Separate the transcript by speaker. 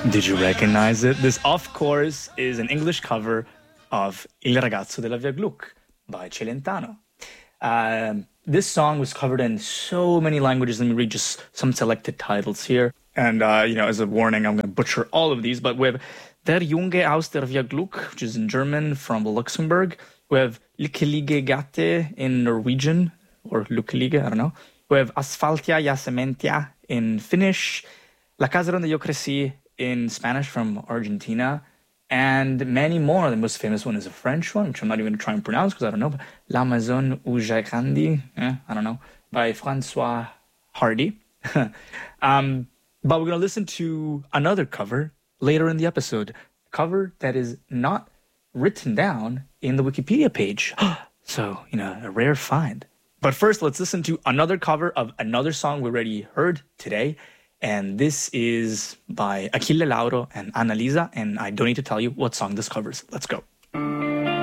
Speaker 1: Did you recognize it? This, of course, is an English cover of Il ragazzo della Via Gluck by Celentano. This song was covered in so many languages. Let me read just some selected titles here. And, as a warning, I'm going to butcher all of these, but we have Der Junge aus der Via Gluck, which is in German from Luxembourg. We have Lykkelige Gate in Norwegian, or Lykkelige, I don't know. We have Asfaltia Yasementia in Finnish, La Casa donde yo crecí in Spanish from Argentina, and many more. The most famous one is a French one, which I'm not even going to try and pronounce because I don't know. But La Maison où j'ai grandi, I don't know, by Francois Hardy. But we're going to listen to another cover later in the episode. A cover that is not written down in the Wikipedia page. So, a rare find. But first, let's listen to another cover of another song we already heard today. And this is by Achille Lauro and Annalisa. And I don't need to tell you what song this covers. Let's go.